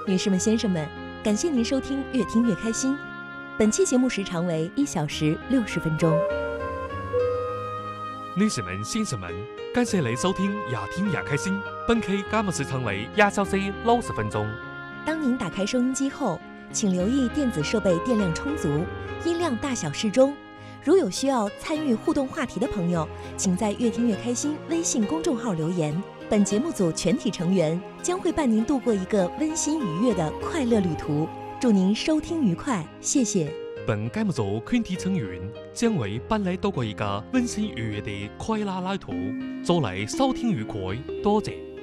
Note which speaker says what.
Speaker 1: 女士们、先生们，感谢您收听《越听越开心》。本期节目时长为1小时60分钟。
Speaker 2: 女士们、先生们，感谢你收听《越听越开心》。本期节目时长为1小时60分钟。
Speaker 1: 当您打开收音机后，请留意电子设备电量充足，音量大小适中。如有需要参与互动话题的朋友，请在越听越开心微信公众号留言。本节目组全体成员将会伴您度过一个温馨愉悦的快乐旅途。祝您收听愉快，谢谢。
Speaker 2: 本节目组全体成员将会伴你度过一个温馨愉悦的快乐旅途。祝你收听愉快，多谢。